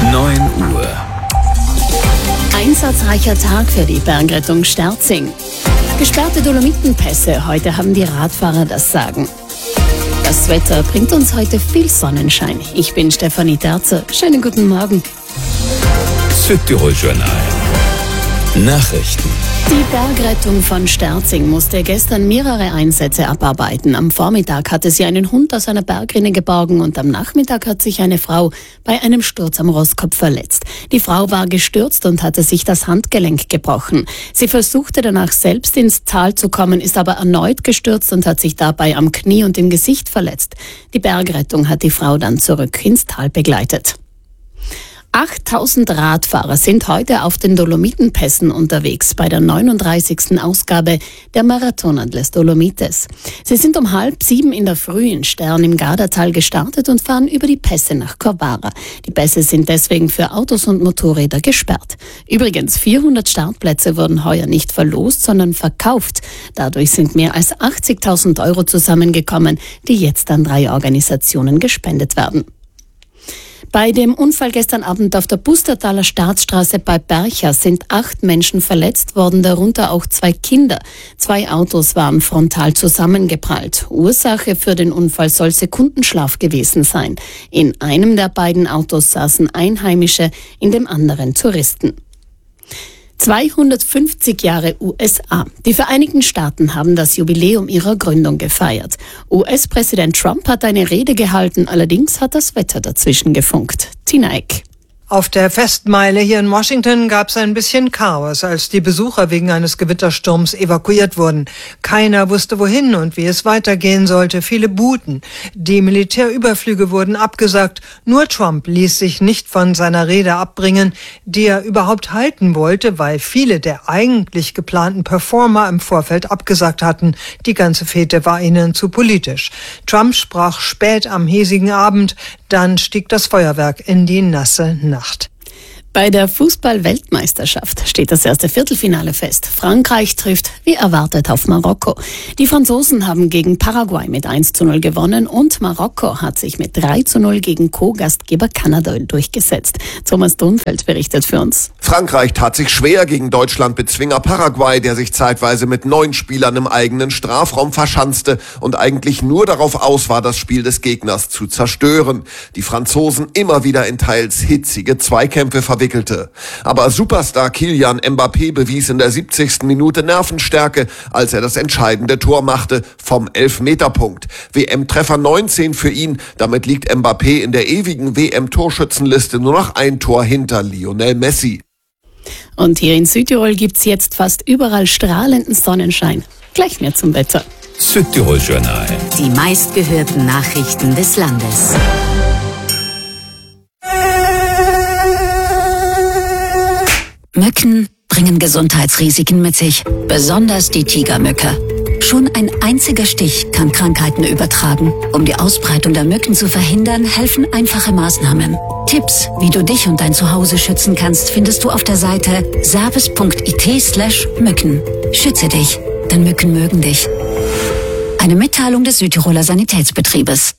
9 Uhr. Einsatzreicher Tag für die Bergrettung Sterzing. Gesperrte Dolomitenpässe, heute haben die Radfahrer das Sagen. Das Wetter bringt uns heute viel Sonnenschein. Ich bin Stefanie Terzer. Schönen guten Morgen. Südtirol-Journal. Nachrichten. Die Bergrettung von Sterzing musste gestern mehrere Einsätze abarbeiten. Am Vormittag hatte sie einen Hund aus einer Bergrinne geborgen und am Nachmittag hat sich eine Frau bei einem Sturz am Rosskopf verletzt. Die Frau war gestürzt und hatte sich das Handgelenk gebrochen. Sie versuchte danach selbst ins Tal zu kommen, ist aber erneut gestürzt und hat sich dabei am Knie und im Gesicht verletzt. Die Bergrettung hat die Frau dann zurück ins Tal begleitet. 8000 Radfahrer sind heute auf den Dolomitenpässen unterwegs bei der 39. Ausgabe der Marathon des Dolomites. Sie sind um 6:30 in der Früh in Stern im Gardatal gestartet und fahren über die Pässe nach Corvara. Die Pässe sind deswegen für Autos und Motorräder gesperrt. Übrigens, 400 Startplätze wurden heuer nicht verlost, sondern verkauft. Dadurch sind mehr als 80.000 € zusammengekommen, die jetzt an 3 Organisationen gespendet werden. Bei dem Unfall gestern Abend auf der Pustertaler Staatsstraße bei Bercha sind 8 Menschen verletzt worden, darunter auch 2 Kinder. 2 Autos waren frontal zusammengeprallt. Ursache für den Unfall soll Sekundenschlaf gewesen sein. In einem der beiden Autos saßen Einheimische, in dem anderen Touristen. 250 Jahre USA. Die Vereinigten Staaten haben das Jubiläum ihrer Gründung gefeiert. US-Präsident Trump hat eine Rede gehalten, allerdings hat das Wetter dazwischen gefunkt. Tina Eck. Auf der Festmeile hier in Washington gab es ein bisschen Chaos, als die Besucher wegen eines Gewittersturms evakuiert wurden. Keiner wusste wohin und wie es weitergehen sollte. Viele buhten. Die Militärüberflüge wurden abgesagt. Nur Trump ließ sich nicht von seiner Rede abbringen, die er überhaupt halten wollte, weil viele der eigentlich geplanten Performer im Vorfeld abgesagt hatten. Die ganze Fete war ihnen zu politisch. Trump sprach spät am hiesigen Abend, dann stieg das Feuerwerk in die nasse Nacht. Bei der Fußball-Weltmeisterschaft steht das erste Viertelfinale fest. Frankreich trifft wie erwartet auf Marokko. Die Franzosen haben gegen Paraguay mit 1:0 gewonnen und Marokko hat sich mit 3:0 gegen Co-Gastgeber Kanada durchgesetzt. Thomas Dunfeld berichtet für uns. Frankreich tat sich schwer gegen Deutschland-Bezwinger Paraguay, der sich zeitweise mit 9 Spielern im eigenen Strafraum verschanzte und eigentlich nur darauf aus war, das Spiel des Gegners zu zerstören. Die Franzosen immer wieder in teils hitzige Zweikämpfe verwickelte. Aber Superstar Kylian Mbappé bewies in der 70. Minute Nervenstärke, als er das entscheidende Tor machte vom Elfmeterpunkt. WM-Treffer 19 für ihn. Damit liegt Mbappé in der ewigen WM-Torschützenliste nur noch ein Tor hinter Lionel Messi. Und hier in Südtirol gibt's jetzt fast überall strahlenden Sonnenschein. Gleich mehr zum Wetter. Südtirol-Journal. Die meistgehörten Nachrichten des Landes. Mücken bringen Gesundheitsrisiken mit sich, besonders die Tigermücke. Schon ein einziger Stich kann Krankheiten übertragen. Um die Ausbreitung der Mücken zu verhindern, helfen einfache Maßnahmen. Tipps, wie du dich und dein Zuhause schützen kannst, findest du auf der Seite service.it/Mücken. Schütze dich, denn Mücken mögen dich. Eine Mitteilung des Südtiroler Sanitätsbetriebes.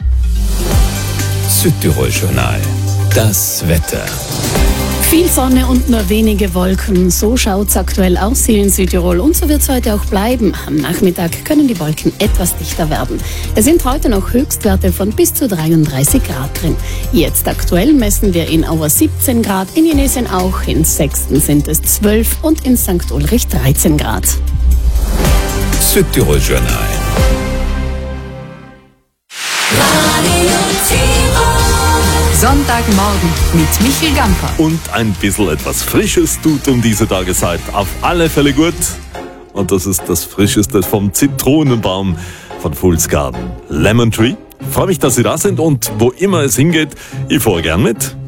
Südtirol-Journal. Das Wetter. Viel Sonne und nur wenige Wolken. So schaut's aktuell aus hier in Südtirol und so wird's heute auch bleiben. Am Nachmittag können die Wolken etwas dichter werden. Es sind heute noch Höchstwerte von bis zu 33 Grad drin. Jetzt aktuell messen wir in Auer 17 Grad, in Jenesien auch, in Sexten sind es 12 und in St. Ulrich 13 Grad. Südtirol-Journal. Sonntagmorgen mit Michel Gamper. Und ein bisschen etwas Frisches tut um diese Tageszeit auf alle Fälle gut. Und das ist das Frischeste vom Zitronenbaum von Fool's Garden. Lemon Tree. Freue mich, dass Sie da sind und wo immer es hingeht, ich fahre gern mit.